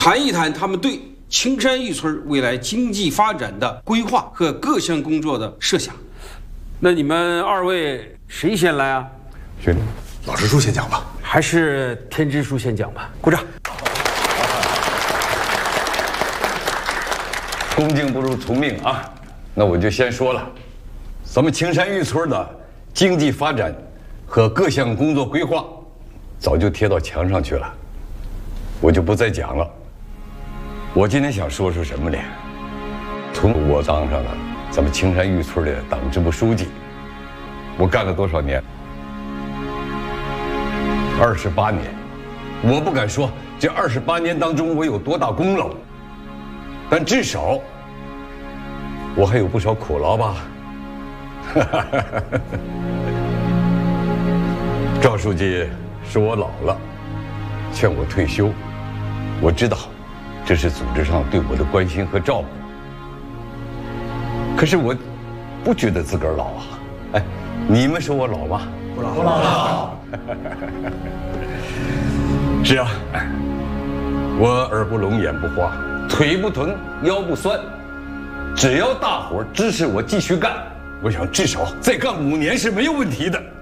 谈一谈他们对青山峪村未来经济发展的规划和各项工作的设想。那你们二位谁先来啊？ 兄弟，老支书先讲吧， 还是田支书先讲吧？鼓掌。 恭敬不如从命啊！那我就先说了，咱们青山峪村的经济发展和各项工作规划，早就贴到墙上去了，我就不再讲了。我今天想说什么呢？从我当上了咱们青山峪村的党支部书记，我干了多少年？28年。我不敢说这28年当中我有多大功劳，但至少我还有不少苦劳吧。赵书记说我老了，劝我退休，我知道这是组织上对我的关心和照顾。可是我不觉得自个儿老啊。哎，你们说我老吗？ 不老。 是啊，我耳不聋眼不花，腿不疼腰不酸，只要大伙支持我继续干，我想至少再干5年是没有问题的。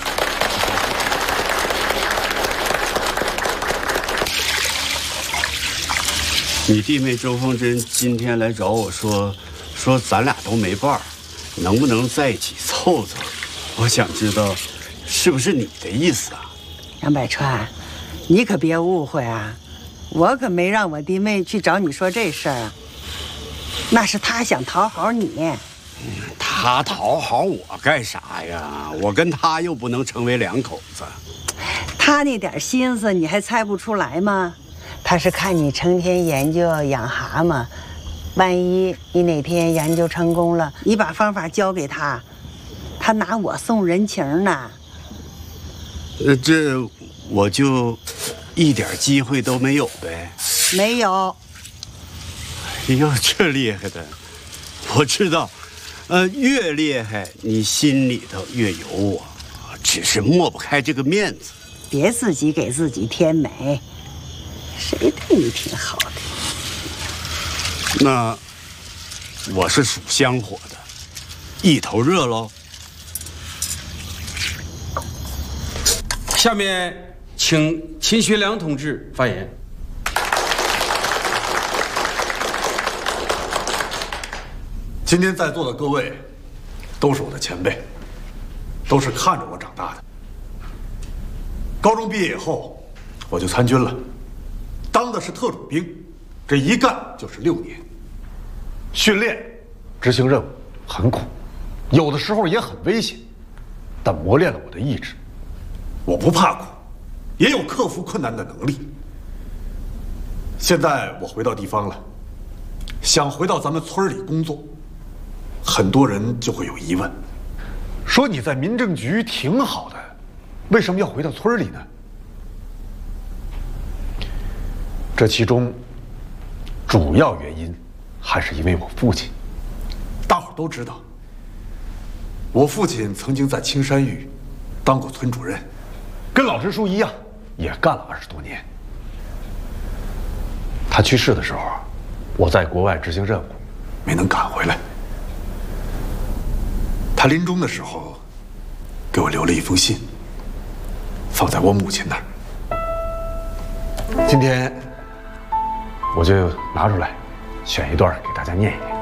你弟妹周凤珍今天来找我说咱俩都没伴儿，能不能在一起凑凑？我想知道，是不是你的意思啊？ 杨百川，你可别误会啊，我可没让我弟妹去找你说这事儿啊，那是他想讨好你。 他讨好我干啥呀？我跟他又不能成为两口子。 他那点心思你还猜不出来吗？他是看你成天研究养蛤蟆，万一你哪天研究成功了，你把方法交给他，他拿我送人情呢。 这我就一点机会都没有呗？ 没有。 哎呦，这厉害的，我知道，越厉害你心里头越有我，只是抹不开这个面子。 别自己给自己添美，谁对你挺好的？ 那我是属香火的，一头热喽。 下面请秦学良同志发言。 今天在座的各位，都是我的前辈，都是看着我长大的。高中毕业以后，我就参军了，当的是特种兵，这一干就是6年。训练、执行任务很苦，有的时候也很危险，但磨练了我的意志。我不怕苦，也有克服困难的能力。现在我回到地方了，想回到咱们村里工作，很多人就会有疑问，说你在民政局挺好的，为什么要回到村里呢？这其中主要原因还是因为我父亲。大伙都知道，我父亲曾经在青山峪当过村主任，跟老支书一样，也干了20多年。他去世的时候，我在国外执行任务，没能赶回来。他临终的时候，给我留了一封信，放在我母亲那儿。今天我就拿出来，选一段给大家念一念。